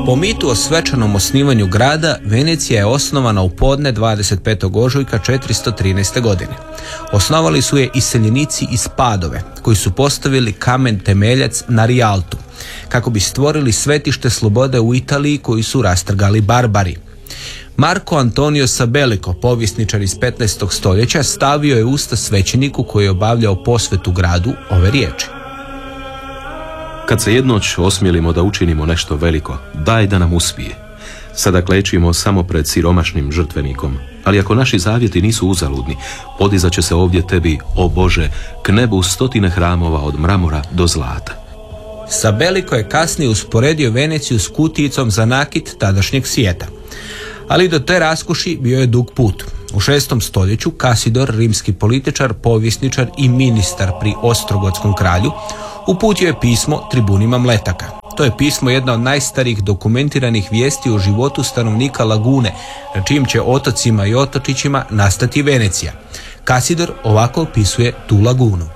Po mitu o svečanom osnivanju grada, Venecija je osnovana u podne 25. ožujka 413. godine. Osnovali su je iseljenici iz Padove, koji su postavili kamen temeljac na Rialtu, kako bi stvorili svetište slobode u Italiji koju su rastrgali barbari. Marko Antonio Sabelico, povjesničar iz 15. stoljeća, stavio je usta svećeniku koji je obavljao posvetu gradu ove riječi. Kad se jednoć osmjelimo da učinimo nešto veliko, daj da nam uspije. Sada klečimo samo pred siromašnim žrtvenikom, ali ako naši zavjeti nisu uzaludni, podizat će se ovdje tebi, o Bože, k nebu 100 hramova od mramora do zlata. Sabelico je kasnije usporedio Veneciju s kutijicom za nakit tadašnjeg svijeta. Ali do te raskoši bio je dug put. U 6. stoljeću Kasidor, rimski političar, povjesničar i ministar pri Ostrogotskom kralju, uputio je pismo tribunima Mletaka. To je pismo jedna od najstarijih dokumentiranih vijesti o životu stanovnika Lagune, na čijim će otocima i otočićima nastati Venecija. Kasidor ovako opisuje tu lagunu.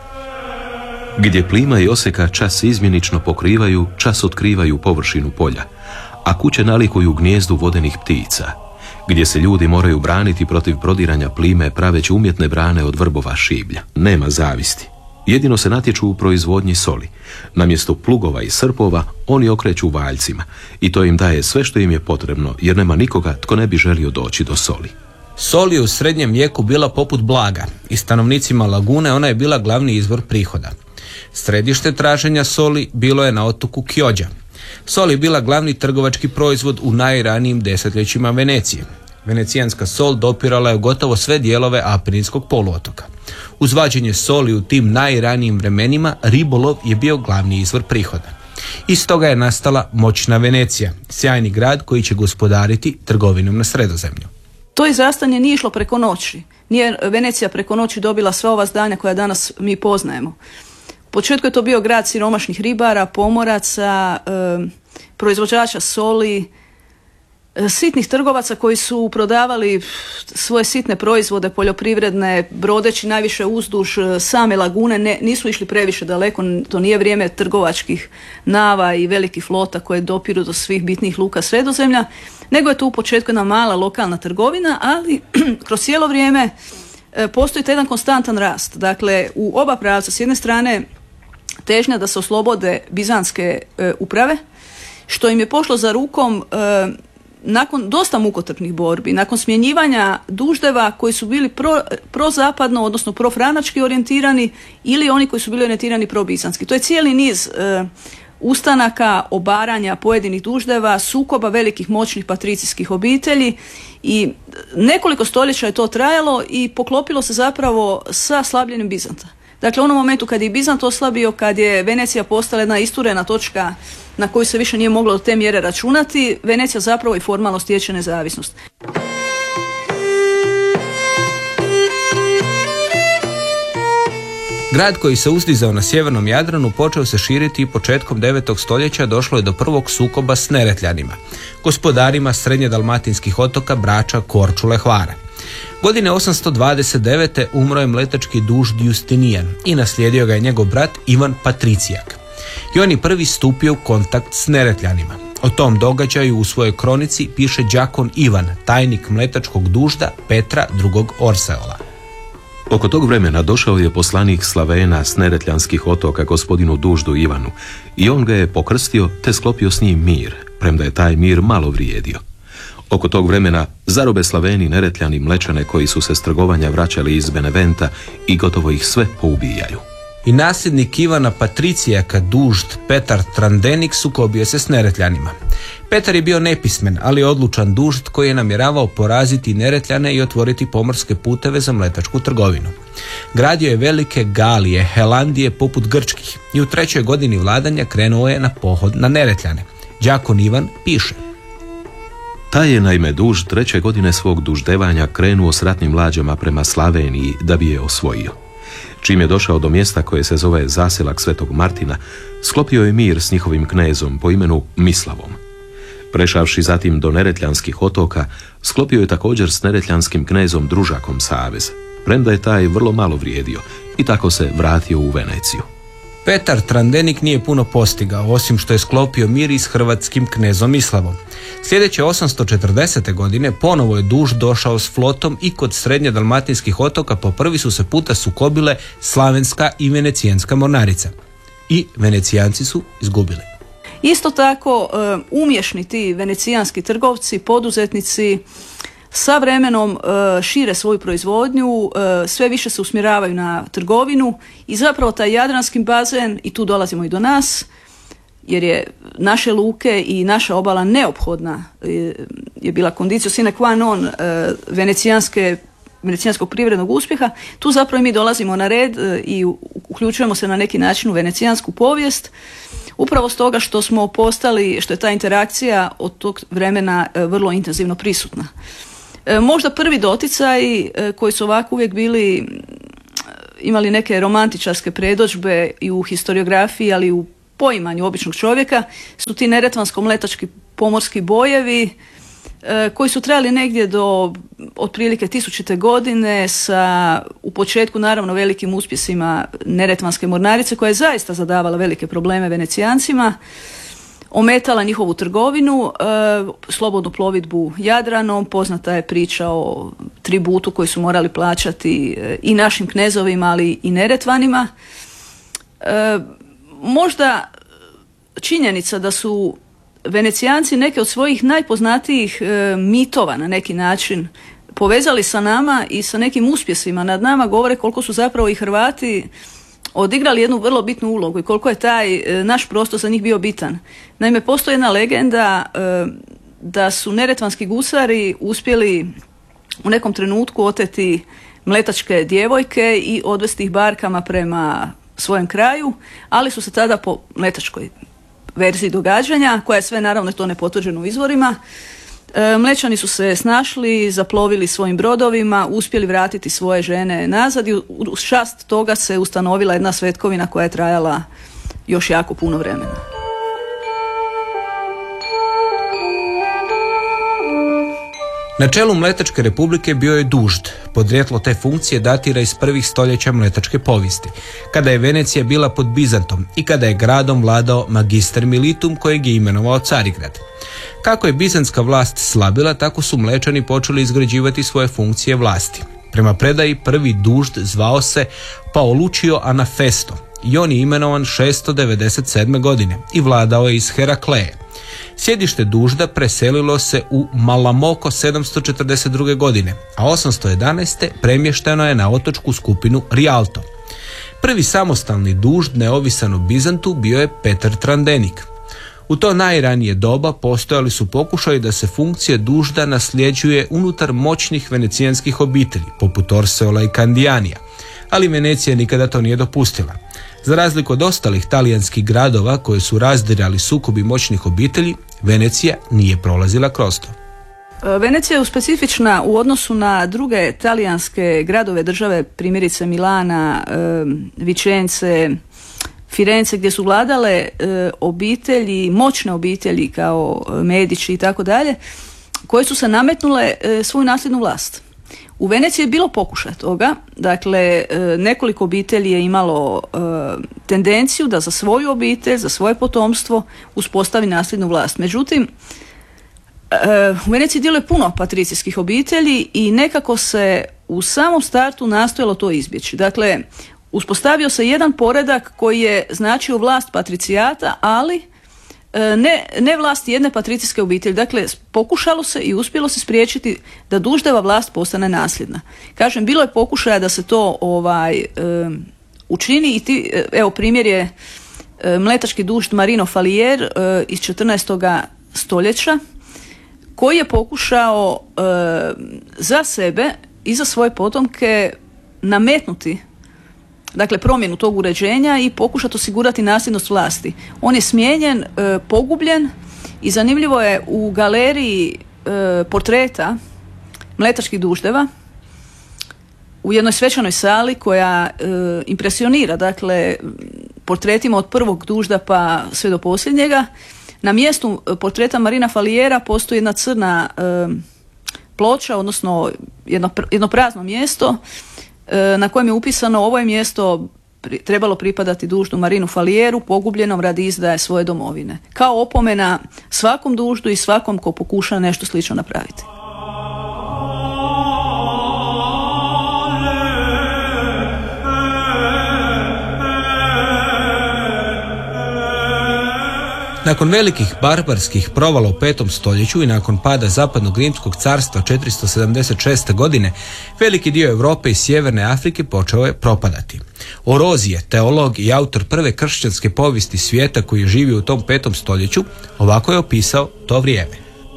Gdje plima i oseka čas izmjenično pokrivaju, čas otkrivaju površinu polja, a kuće nalikuju gnijezdu vodenih ptica, gdje se ljudi moraju braniti protiv prodiranja plime praveći umjetne brane od vrbova šiblja. Nema zavisti. Jedino se natječu u proizvodnji soli. Namjesto plugova i srpova, oni okreću valjcima i to im daje sve što im je potrebno, jer nema nikoga tko ne bi želio doći do soli. Sol je u srednjem vijeku bila poput blaga i stanovnicima lagune ona je bila glavni izvor prihoda. Središte traženja soli bilo je na otoku Kjođa. Sol je bila glavni trgovački proizvod u najranijim desetljećima Venecije. Venecijanska sol dopirala je gotovo sve dijelove Apeninskog poluotoka. Uz vađenje soli u tim najranijim vremenima, ribolov je bio glavni izvor prihoda. Iz toga je nastala moćna Venecija, sjajni grad koji će gospodariti trgovinom na Sredozemlju. To izrastanje nije išlo preko noći. Nije Venecija preko noći dobila sva ova zdanja koja danas mi poznajemo. U početku je to bio grad siromašnih ribara, pomoraca, proizvođača soli, sitnih trgovaca koji su prodavali svoje sitne proizvode poljoprivredne, brodeći najviše uzduž same lagune, nisu išli previše daleko, to nije vrijeme trgovačkih nava i velikih flota koje dopiru do svih bitnih luka Sredozemlja, nego je to u početku jedna mala lokalna trgovina, ali kroz cijelo vrijeme postoji jedan konstantan rast. Dakle, u oba pravca, s jedne strane težnja da se oslobode bizantske uprave, što im je pošlo za rukom nakon dosta mukotrpnih borbi, nakon smjenjivanja duždeva koji su bili prozapadno, odnosno profranački orijentirani ili oni koji su bili orijentirani probizantski. To je cijeli niz ustanaka, obaranja pojedinih duždeva, sukoba velikih moćnih patricijskih obitelji i nekoliko stoljeća je to trajalo i poklopilo se zapravo sa slabljenjem Bizanta. Dakle, u onom momentu kad je Bizant oslabio, kad je Venecija postala jedna isturena točka na koju se više nije moglo do te mjere računati, Venecija zapravo i formalno stječe nezavisnost. Grad koji se uzdizao na sjevernom Jadranu počeo se širiti i početkom 9. stoljeća došlo je do prvog sukoba s Neretljanima, gospodarima srednje-dalmatinskih otoka Brača, Korčule, Hvara. Godine 829. umro je mletački dužd Justinijan i naslijedio ga je njegov brat Ivan Patricijak. I on je prvi stupio u kontakt s Neretljanima. O tom događaju u svojoj kronici piše đakon Ivan, tajnik mletačkog dužda Petra II. Orseola. Oko tog vremena došao je poslanik Slavena s Neretljanskih otoka gospodinu duždu Ivanu i on ga je pokrstio te sklopio s njim mir, premda je taj mir malo vrijedio. Oko tog vremena zarobe Slaveni Neretljani Mlečane koji su se s trgovanja vraćali iz Beneventa i gotovo ih sve poubijaju. I nasljednik Ivana Patricijaka dužd Petar Trandenik sukobio se s Neretljanima. Petar je bio nepismen, ali odlučan dužd koji je namjeravao poraziti Neretljane i otvoriti pomorske puteve za mletačku trgovinu. Gradio je velike galije, Helandije poput grčkih i u 3. godini vladanja krenuo je na pohod na Neretljane. Đakon Ivan piše: Taj je naime dužd 3. godine svog duždevanja krenuo s ratnim lađama prema Slaveniji da bi je osvojio. Čim je došao do mjesta koje se zove zaselak Svetog Martina, sklopio je mir s njihovim knezom po imenu Mislavom. Prešavši zatim do Neretljanskih otoka, sklopio je također s neretljanskim knezom Družakom savez, premda je taj vrlo malo vrijedio i tako se vratio u Veneciju. Petar Trandenik nije puno postigao, osim što je sklopio mir i s hrvatskim knezom Mislavom. Sljedeće 840. godine ponovo je Dužd došao s flotom i kod srednje dalmatinskih otoka po prvi su se puta sukobile slavenska i venecijanska mornarica. I Venecijanci su izgubili. Isto tako umješni ti venecijanski trgovci, poduzetnici sa vremenom šire svoju proizvodnju, sve više se usmjeravaju na trgovinu i zapravo taj jadranski bazen, i tu dolazimo i do nas, jer je naše luke i naša obala neophodna, je bila condicio sine qua non venecijanskog privrednog uspjeha. Tu zapravo mi dolazimo na red i uključujemo se na neki način u venecijansku povijest, upravo stoga što smo postali, što je ta interakcija od tog vremena vrlo intenzivno prisutna. Možda prvi doticaji koji su ovako uvijek bili, imali neke romantičarske predodžbe i u historiografiji, ali i u poimanju običnog čovjeka, su ti neretvansko-mletački pomorski bojevi koji su trajali negdje do otprilike 1000. godine sa u početku naravno velikim uspjesima Neretvanske mornarice koja je zaista zadavala velike probleme Venecijancima, ometala njihovu trgovinu, slobodnu plovidbu Jadranom, poznata je priča o tributu koji su morali plaćati i našim knezovima, ali i Neretvanima. Možda činjenica da su Venecijanci neke od svojih najpoznatijih mitova na neki način povezali sa nama i sa nekim uspjesima nad nama govore koliko su zapravo i Hrvati odigrali jednu vrlo bitnu ulogu i koliko je taj naš prostor za njih bio bitan. Naime, postoji jedna legenda da su neretvanski gusari uspjeli u nekom trenutku oteti mletačke djevojke i odvesti ih barkama prema svojem kraju, ali su se tada po mletačkoj verziji događanja, koja je sve naravno to nepotvrđeno u izvorima, Mlečani su se snašli, zaplovili svojim brodovima, uspjeli vratiti svoje žene nazad i u čast toga se ustanovila jedna svetkovina koja je trajala još jako puno vremena. Na čelu Mletačke republike bio je Dužd. Podrijetlo te funkcije datira iz prvih stoljeća mletačke povijesti, kada je Venecija bila pod Bizantom i kada je gradom vladao magister militum kojeg je imenovao Carigrad. Kako je bizantska vlast slabila, tako su Mlečani počeli izgrađivati svoje funkcije vlasti. Prema predaji prvi Dužd zvao se Paolučio Anafesto i on je imenovan 697. godine i vladao je iz Herakleje. Sjedište Dužda preselilo se u Malamoko 742. godine, a 811. premješteno je na otočku skupinu Rialto. Prvi samostalni Dužd neovisan o Bizantu bio je Petar Trandenik. U to najranije doba postojali su pokušaji da se funkcije Dužda nasljeđuje unutar moćnih venecijanskih obitelji, poput Orseola i Kandijanija, ali Venecija nikada to nije dopustila. Za razliku od ostalih talijanskih gradova koje su razdirali sukobi moćnih obitelji, Venecija nije prolazila kroz to. Venecija je specifična u odnosu na druge talijanske gradove države, primjerice Milana, Vicence, Firence, gdje su vladale obitelji, moćne obitelji kao Medici i tako dalje, koje su se nametnule svoju nasljednu vlast. U Veneciji je bilo pokušaj toga, dakle nekoliko obitelji je imalo tendenciju da za svoju obitelj, za svoje potomstvo uspostavi nasljednu vlast. Međutim, u Veneciji djeluje puno patricijskih obitelji i nekako se u samom startu nastojalo to izbjeći. Dakle, uspostavio se jedan poredak koji je značio vlast patricijata, ali ne vlast jedne patricijske obitelji. Dakle, pokušalo se i uspjelo se spriječiti da Duždeva vlast postane nasljedna. Kažem, bilo je pokušaja da se to učini i evo primjer je mletački Dužd Marino Falier iz 14. stoljeća koji je pokušao za sebe i za svoje potomke nametnuti, dakle, promjenu tog uređenja i pokušati osigurati nasljednost vlasti. On je smijenjen, pogubljen i zanimljivo je u galeriji portreta mletačkih Duždeva u jednoj svečanoj sali koja impresionira, dakle, portretima od prvog Dužda pa sve do posljednjega. Na mjestu portreta Marina Faliera postoji jedna crna ploča, odnosno jedno prazno mjesto na kojem je upisano: ovo je mjesto trebalo pripadati duždu Marinu Falieru, pogubljenom radi izdaje svoje domovine. Kao opomena svakom duždu i svakom ko pokuša nešto slično napraviti. Nakon velikih barbarskih provala u 5. stoljeću i nakon pada Zapadnog rimskog carstva 476. godine, veliki dio Europe i Sjeverne Afrike počeo je propadati. Orozije, teolog i autor prve kršćanske povijesti svijeta koji je živio u tom 5. stoljeću, ovako je opisao to vrijeme.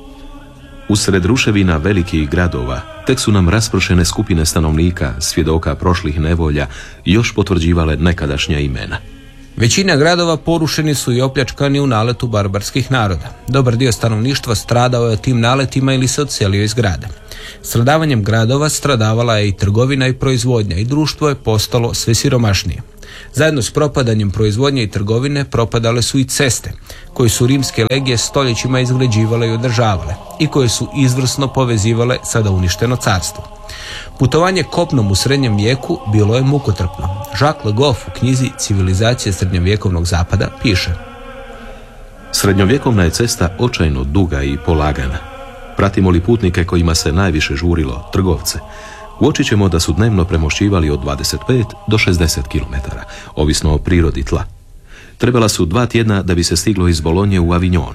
Usred ruševina velikih gradova tek su nam raspršene skupine stanovnika, svjedoka prošlih nevolja, još potvrđivale nekadašnja imena. Većina gradova porušeni su i opljačkani u naletu barbarskih naroda. Dobar dio stanovništva stradao je tim naletima ili se odselio iz grada. Stradavanjem gradova stradavala je i trgovina i proizvodnja i društvo je postalo sve siromašnije. Zajedno s propadanjem proizvodnje i trgovine propadale su i ceste, koje su rimske legije stoljećima izgrađivale i održavale i koje su izvrsno povezivale sada uništeno carstvo. Putovanje kopnom u srednjem vijeku bilo je mukotrpno. Jacques Le Goff u knjizi Civilizacija srednjovjekovnog zapada piše: Srednjovjekovna je cesta očajno duga i polagana. Pratimo li putnike kojima se najviše žurilo, trgovce, uočit ćemo da su dnevno premošćivali od 25 do 60 km, ovisno o prirodi tla. Trebala su 2 tjedna da bi se stiglo iz Bolonje u Avignon,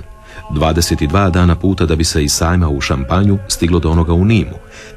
22 dana puta da bi se iz sajma u Šampanju stiglo do onoga u Nimu,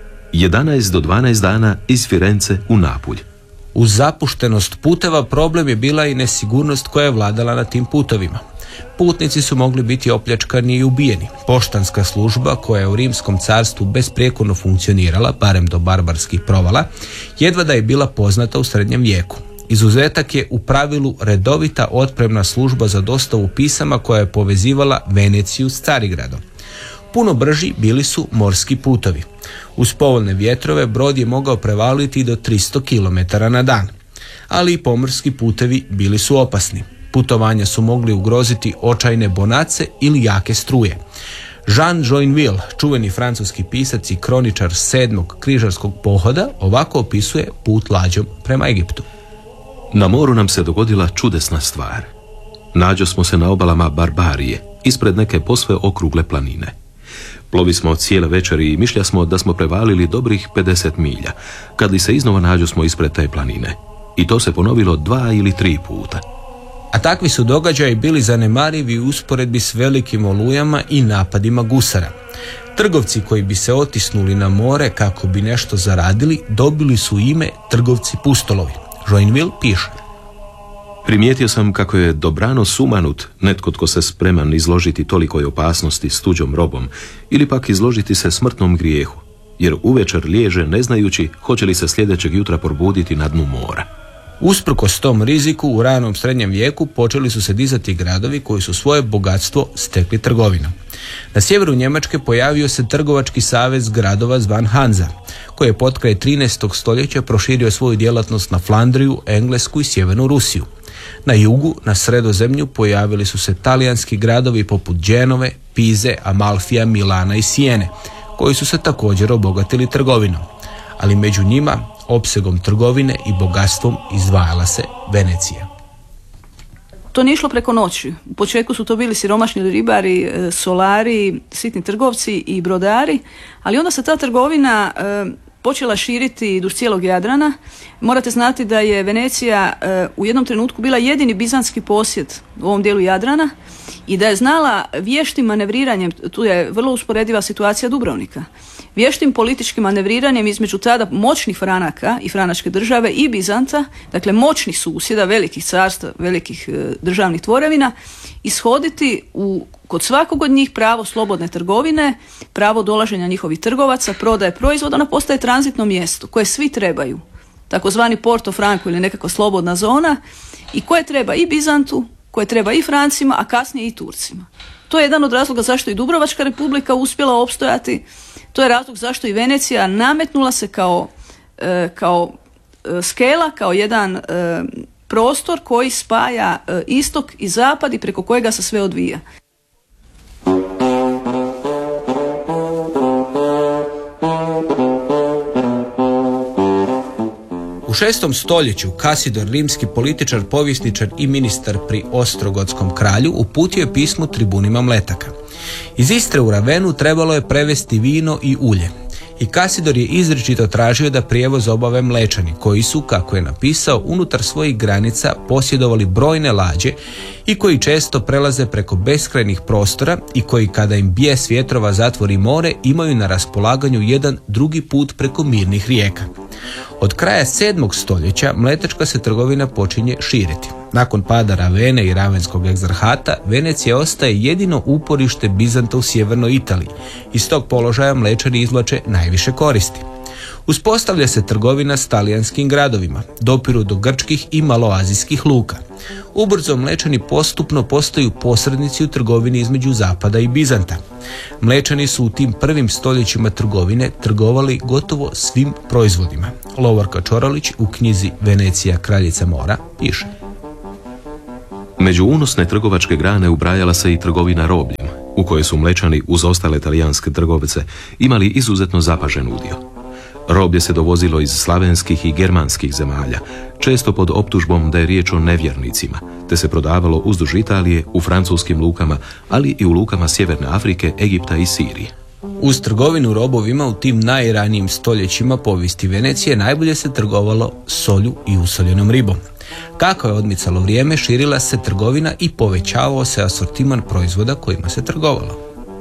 11 do 12 dana iz Firence u Napulj. Uz zapuštenost puteva problem je bila i nesigurnost koja je vladala na tim putovima. Putnici su mogli biti opljačkani i ubijeni. Poštanska služba, koja je u Rimskom carstvu besprijekorno funkcionirala, barem do barbarskih provala, jedva da je bila poznata u srednjem vijeku. Izuzetak je u pravilu redovita otpremna služba za dostavu pisama koja je povezivala Veneciju s Carigradom. Puno brži bili su morski putovi. Uz povoljne vjetrove brod je mogao prevaliti do 300 km na dan. Ali i pomorski putevi bili su opasni. Putovanja su mogli ugroziti očajne bonace ili jake struje. Jean Joinville, čuveni francuski pisac i kroničar 7. križarskog pohoda, ovako opisuje put lađom prema Egiptu. Na moru nam se dogodila čudesna stvar. Nađo smo se na obalama Barbarije, ispred neke posve okrugle planine. Plovi smo cijele večeri i mišlja smo da smo prevalili dobrih 50 milja, kad li se iznova nađo smo ispred te planine. I to se ponovilo 2 ili 3 puta. A takvi su događaji bili zanemarivi u usporedbi s velikim olujama i napadima gusara. Trgovci koji bi se otisnuli na more kako bi nešto zaradili, dobili su ime trgovci pustolovi. Joinville piše: Primijetio sam kako je dobrano sumanut netko tko se spreman izložiti tolikoj opasnosti s tuđom robom ili pak izložiti se smrtnom grijehu, jer uvečer liježe ne znajući hoće li se sljedećeg jutra probuditi na dnu mora. Usprkos tom riziku, u ranom srednjem vijeku počeli su se dizati gradovi koji su svoje bogatstvo stekli trgovinom. Na sjeveru Njemačke pojavio se trgovački savez gradova zvan Hanza, koji je potkraj 13. stoljeća proširio svoju djelatnost na Flandriju, Englesku i sjevernu Rusiju. Na jugu, na Sredozemlju, pojavili su se talijanski gradovi poput Dženove, Pize, Amalfija, Milana i Sijene, koji su se također obogatili trgovinom. Ali među njima, opsegom trgovine i bogatstvom, izdvajala se Venecija. To nije išlo preko noći. U početku su to bili siromašni ribari, solari, sitni trgovci i brodari, ali onda se ta trgovina počela širiti duž cijelog Jadrana. Morate znati da je Venecija u jednom trenutku bila jedini bizantski posjed u ovom dijelu Jadrana i da je znala vještim manevriranjem, tu je vrlo usporediva situacija Dubrovnika, vještim političkim manevriranjem između tada moćnih Franaka i Franačke države i Bizanta, dakle moćnih susjeda, velikih carstva, velikih državnih tvorevina, ishoditi kod svakog od njih pravo slobodne trgovine, pravo dolaženja njihovih trgovaca, prodaje proizvoda. Ona postaje tranzitno mjesto koje svi trebaju, takozvani Porto Franco ili nekakva slobodna zona, i koje treba i Bizantu, koje treba i Francima, a kasnije i Turcima. To je jedan od razloga zašto i Dubrovačka republika uspjela opstojati. To je razlog zašto i Venecija nametnula se kao skela, kao jedan prostor koji spaja istok i zapad i preko kojega se sve odvija. U VI. Stoljeću Kasidor, rimski političar, povjesničar i ministar pri Ostrogotskom kralju, uputio je pismo tribunima Mletaka. Iz Istre u Ravenu trebalo je prevesti vino i ulje. I Kasidor je izričito tražio da prijevoz obave Mlečani, koji su, kako je napisao, unutar svojih granica posjedovali brojne lađe i koji često prelaze preko beskrajnih prostora i koji, kada im bijes vjetrova zatvori more, imaju na raspolaganju jedan drugi put preko mirnih rijeka. Od kraja 7. stoljeća mletačka se trgovina počinje širiti. Nakon pada Ravene i Ravenskog egzarhata, Venecija ostaje jedino uporište Bizanta u sjevernoj Italiji. Iz tog položaja Mlečani izvlače najviše koristi. Uspostavlja se trgovina s talijanskim gradovima, dopiru do grčkih i maloazijskih luka. Ubrzo Mlečani postupno postaju posrednici u trgovini između Zapada i Bizanta. Mlečani su u tim prvim stoljećima trgovine trgovali gotovo svim proizvodima. Lovorka Čoralić u knjizi Venecija, kraljica mora piše: Među unosne trgovačke grane ubrajala se i trgovina robljem, u kojoj su Mlečani uz ostale talijanske trgovce imali izuzetno zapažen udio. Roblje se dovozilo iz slavenskih i germanskih zemalja, često pod optužbom da je riječ o nevjernicima, te se prodavalo uzduž Italije, u francuskim lukama, ali i u lukama Sjeverne Afrike, Egipta i Sirije. Uz trgovinu robovima u tim najranijim stoljećima povijesti Venecije najbolje se trgovalo solju i usoljenom ribom. Kako je odmicalo vrijeme, širila se trgovina i povećavao se asortiman proizvoda kojima se trgovalo.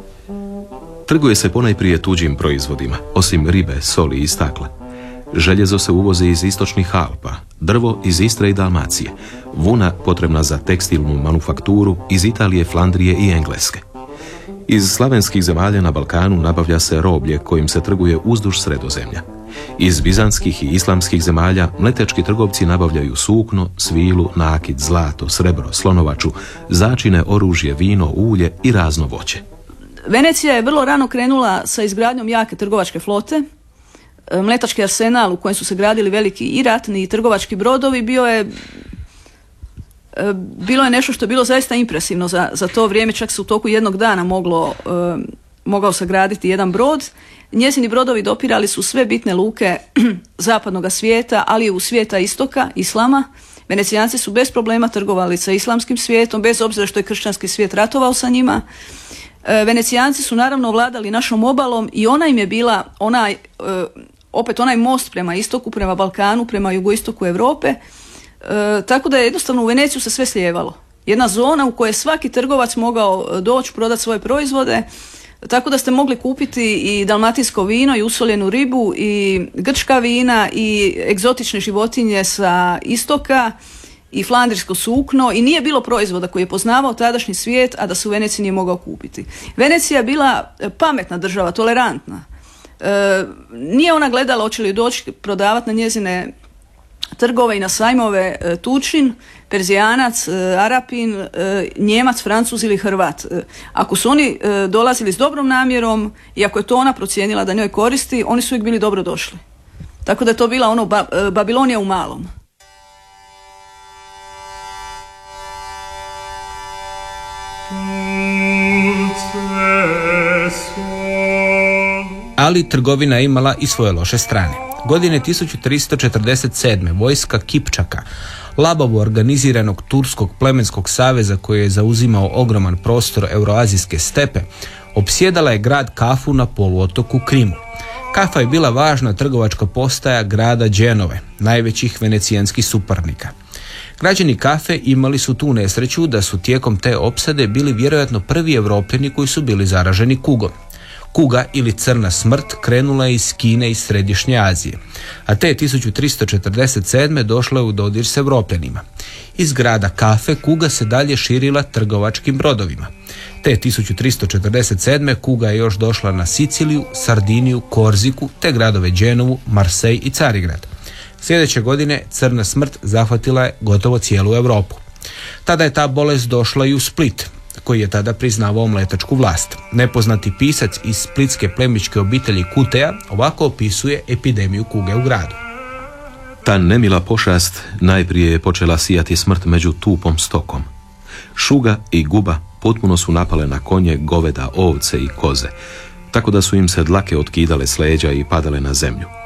Trguje se ponajprije tuđim proizvodima, osim ribe, soli i stakla. Željezo se uvozi iz istočnih Alpa, drvo iz Istre i Dalmacije, vuna potrebna za tekstilnu manufakturu iz Italije, Flandrije i Engleske. Iz slavenskih zemalja na Balkanu nabavlja se roblje kojim se trguje uzduž Sredozemlja. Iz bizantskih i islamskih zemalja mletački trgovci nabavljaju sukno, svilu, nakit, zlato, srebro, slonovaču, začine, oružje, vino, ulje i razno voće. Venecija je vrlo rano krenula sa izgradnjom jake trgovačke flote. Mletački arsenal u kojem su se gradili veliki i ratni i trgovački brodovi bilo je nešto što je bilo zaista impresivno za to vrijeme. Čak se u toku jednog dana mogao sagraditi jedan brod. Njezini brodovi dopirali su sve bitne luke zapadnog svijeta, ali i u svijeta istoka, islama. Venecijanci su bez problema trgovali sa islamskim svijetom, bez obzira što je kršćanski svijet ratovao sa njima. Venecijanci su naravno vladali našom obalom i ona im je bila opet onaj most prema istoku, prema Balkanu, prema jugoistoku Europe. Tako da je jednostavno u Veneciju se sve slijevalo. Jedna zona u kojoj je svaki trgovac mogao doći, prodati svoje proizvode, tako da ste mogli kupiti i dalmatinsko vino i usoljenu ribu i grčka vina i egzotične životinje sa istoka i flandrijsko sukno i nije bilo proizvoda koji je poznavao tadašnji svijet, a da se u Veneciji nije mogao kupiti. Venecija je bila pametna država, tolerantna. Nije ona gledala hoće li doći prodavati na njezine trgove i na sajmove Tučin, Perzijanac, Arapin, Njemac, Francuz ili Hrvat. Ako su oni dolazili s dobrom namjerom i ako je to ona procijenila da njoj koristi, oni su uvijek bili dobro došli. Tako da je to bila Babilonija u malom. Ali trgovina je imala i svoje loše strane. Godine 1347. vojska Kipčaka, labavo organiziranog turskog plemenskog saveza koji je zauzimao ogroman prostor euroazijske stepe, opsjedala je grad Kafu na poluotoku Krimu. Kafa je bila važna trgovačka postaja grada Dženove, najvećih venecijanskih suparnika. Građani Kafe imali su tu nesreću da su tijekom te opsade bili vjerojatno prvi Europljani koji su bili zaraženi kugom. Kuga ili crna smrt krenula je iz Kine i Središnje Azije, a te 1347. došla je u dodir s Evropljanima. Iz grada Kafe kuga se dalje širila trgovačkim brodovima. Te 1347. kuga je još došla na Siciliju, Sardiniju, Korziku, te gradove Dženovu, Marsej i Carigrad. Sljedeće godine crna smrt zahvatila je gotovo cijelu Europu. Tada je ta bolest došla i u Split, koji je tada priznavao mletačku vlast. Nepoznati pisac iz splitske plemićke obitelji Kuteja ovako opisuje epidemiju kuge u gradu. Ta nemila pošast najprije je počela sijati smrt među tupom stokom. Šuga i guba potpuno su napale na konje, goveda, ovce i koze, tako da su im se dlake otkidale s leđa i padale na zemlju.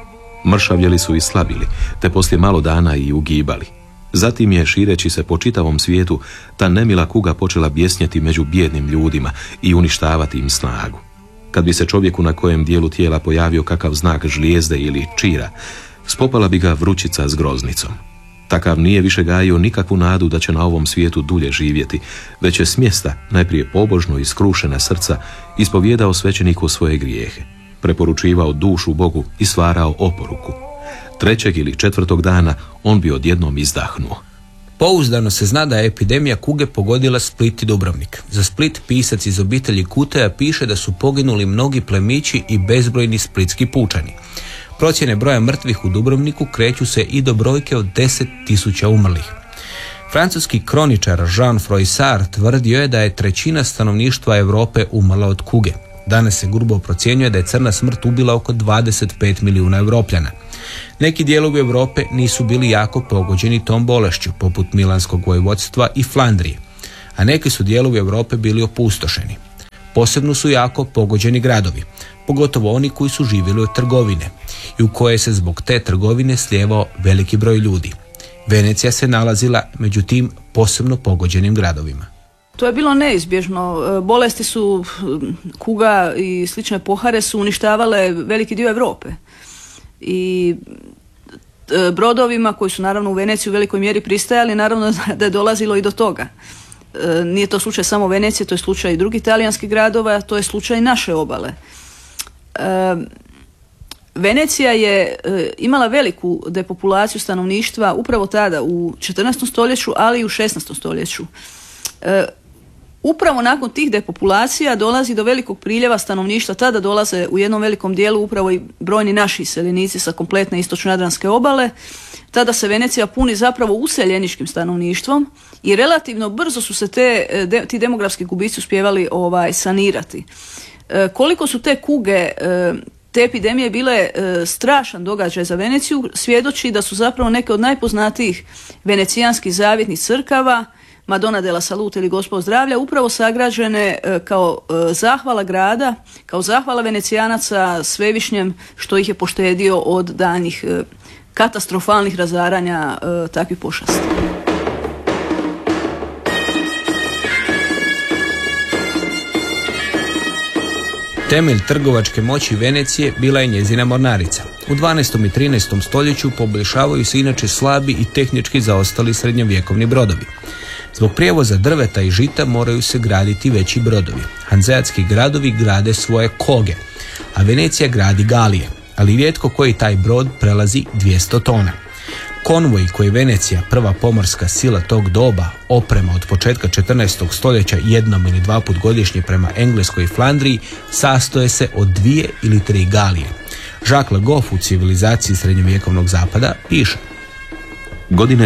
Mršavljeli su i slabili, te poslije malo dana i ugibali. Zatim je, šireći se po čitavom svijetu, ta nemila kuga počela bjesnjeti među bijednim ljudima i uništavati im snagu. Kad bi se čovjeku na kojem dijelu tijela pojavio kakav znak žlijezde ili čira, spopala bi ga vrućica s groznicom. Takav nije više gajio nikakvu nadu da će na ovom svijetu dulje živjeti, već je smjesta, najprije pobožno i skrušena srca, ispovjedao svećeniku svoje grijehe, preporučivao dušu Bogu i stvarao oporuku. 3. ili 4. dana on bi odjednom izdahnuo. Pouzdano se zna da je epidemija kuge pogodila Split i Dubrovnik. Za Split pisac iz obitelji Kuteja piše da su poginuli mnogi plemići i bezbrojni splitski pučani. Procjene broja mrtvih u Dubrovniku kreću se i do brojke od 10.000 umrlih. Francuski kroničar Jean Froissart tvrdio je da je 1/3 stanovništva Europe umrla od kuge. Danas se grubo procjenjuje da je crna smrt ubila oko 25 milijuna Europljana. Neki dijelovi Europe nisu bili jako pogođeni tom bolešću, poput Milanskog vojvodstva i Flandrije, a neki su dijelovi Europe bili opustošeni. Posebno su jako pogođeni gradovi, pogotovo oni koji su živjeli od trgovine i u koje se zbog te trgovine slijevao veliki broj ljudi. Venecija se nalazila među tim posebno pogođenim gradovima. To je bilo neizbježno. Bolesti su, kuga i slične pohare su uništavale veliki dio Europe. I brodovima koji su naravno u Veneciju u velikoj mjeri pristajali, naravno da je dolazilo i do toga. Nije to slučaj samo Venecije, to je slučaj i drugih talijanskih gradova, to je slučaj naše obale. Venecija je imala veliku depopulaciju stanovništva upravo tada u 14. stoljeću, ali i u 16. stoljeću. Upravo nakon tih depopulacija dolazi do velikog priljeva stanovništva, tada dolaze u jednom velikom dijelu upravo i brojni naši iseljenici sa kompletne istočno-jadranske obale. Tada se Venecija puni zapravo useljeničkim stanovništvom i relativno brzo su se ti demografski gubici uspjevali sanirati. Koliko su te kuge, te epidemije bile strašan događaj za Veneciju, svjedoči da su zapravo neke od najpoznatijih venecijanskih zavjetnih crkava, Madonna della Salute ili Gospod zdravlja, upravo sagrađene kao zahvala grada, kao zahvala Venecijanaca Svevišnjem što ih je poštedio od daljnjih katastrofalnih razaranja takvih pošasti. Temelj trgovačke moći Venecije bila je njezina mornarica. U 12. i 13. stoljeću poboljšavaju se inače slabi i tehnički zaostali srednjovjekovni brodovi. Zbog prijevoza drveta i žita moraju se graditi veći brodovi. Hanzeatski gradovi grade svoje koge, a Venecija gradi galije, ali rijetko koji taj brod prelazi 200 tona. Konvoj koji Venecija, prva pomorska sila tog doba, oprema od početka 14. stoljeća jednom ili 2 put godišnje prema Engleskoj i Flandriji, sastoje se od 2 ili 3 galije. Jacques Le Goff u Civilizaciji srednjovjekovnog zapada piše: Godine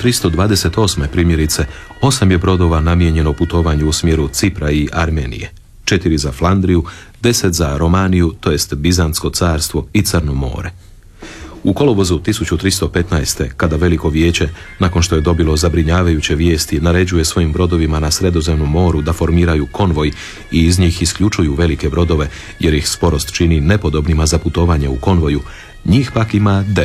1328. primjerice 8 je brodova namijenjeno putovanju u smjeru Cipra i Armenije, 4 za Flandriju, 10 za Romaniju, to jest Bizantsko carstvo i Crno more. U kolovozu 1315. kada Veliko vijeće, nakon što je dobilo zabrinjavajuće vijesti, naređuje svojim brodovima na Sredozemnom moru da formiraju konvoj i iz njih isključuju velike brodove jer ih sporost čini nepodobnima za putovanje u konvoju, njih pak ima 9.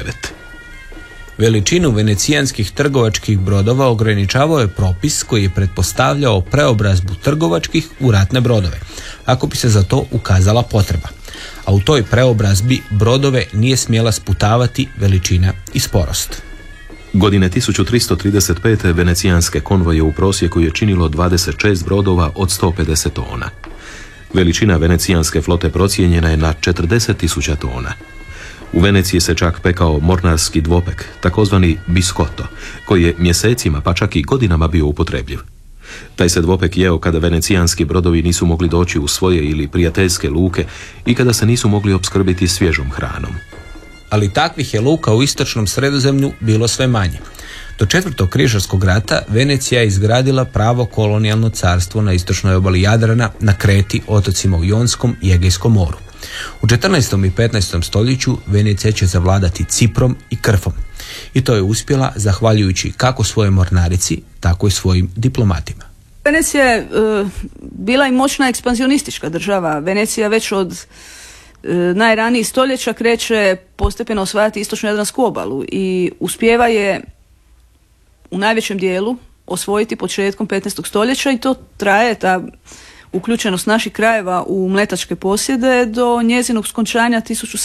Veličinu venecijanskih trgovačkih brodova ograničavao je propis koji je pretpostavljao preobrazbu trgovačkih u ratne brodove, ako bi se za to ukazala potreba. A u toj preobrazbi brodove nije smjela sputavati veličina i sporost. Godine 1335. venecijanske konvoje u prosjeku je činilo 26 brodova od 150 tona. Veličina venecijanske flote procijenjena je na 40.000 tona. U Veneciji se čak pekao mornarski dvopek, takozvani biscotto, koji je mjesecima pa čak i godinama bio upotrebljiv. Taj se dvopek jeo kada venecijanski brodovi nisu mogli doći u svoje ili prijateljske luke i kada se nisu mogli opskrbiti svježom hranom. Ali takvih je luka u istočnom Sredozemlju bilo sve manje. Do 4. križarskog rata Venecija je izgradila pravo kolonijalno carstvo na istočnoj obali Jadrana, na Kreti, otocima u Jonskom i Egejskom moru. U 14. i 15. stoljeću Venecija će zavladati Ciprom i Krfom. I to je uspjela zahvaljujući kako svojoj mornarici, tako i svojim diplomatima. Venecija je bila i moćna ekspanzionistička država. Venecija već od najranijih stoljeća kreće postepeno osvajati istočno-jadransku obalu i uspijeva je u najvećem dijelu osvojiti početkom 15. stoljeća i to traje, ta uključenost naših krajeva u mletačke posjede do njezinog skončanja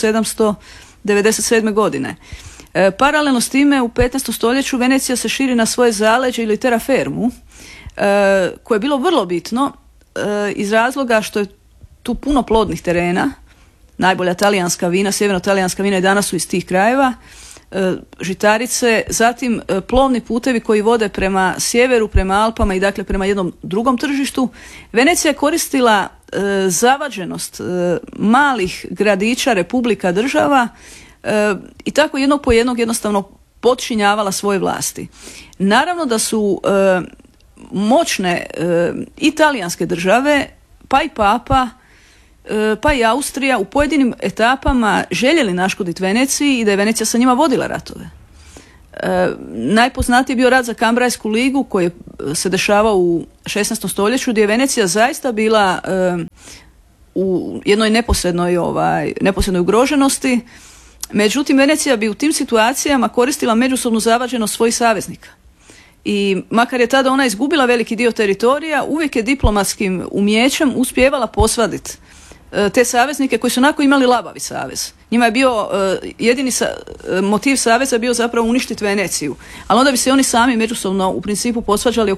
1797. godine. Paralelno s time u 15. stoljeću Venecija se širi na svoje zaleđe ili terrafermu, koje je bilo vrlo bitno iz razloga što je tu puno plodnih terena. Najbolja talijanska vina, sjeverno-talijanska vina i danas su iz tih krajeva, žitarice, zatim plovni putevi koji vode prema sjeveru, prema Alpama i dakle prema jednom drugom tržištu. Venecija je koristila zavađenost malih gradića, republika, država i tako jednog po jednog jednostavno potčinjavala svoje vlasti. Naravno da su moćne italijanske države, pa i Papa, pa i Austrija u pojedinim etapama željeli naškoditi Veneciji i da je Venecija sa njima vodila ratove. Najpoznatiji je bio rat za Kambrajsku ligu koji se dešavao u 16. stoljeću gdje je Venecija zaista bila u jednoj neposrednoj ugroženosti. Međutim, Venecija bi u tim situacijama koristila međusobnu zavađenost svojih saveznika. I makar je tada ona izgubila veliki dio teritorija, uvijek je diplomatskim umijećem uspijevala posvaditi te saveznike koji su onako imali labavi savez. Njima je bio jedini motiv saveza bio zapravo uništiti Veneciju. Ali onda bi se oni sami međusobno u principu posvađali oko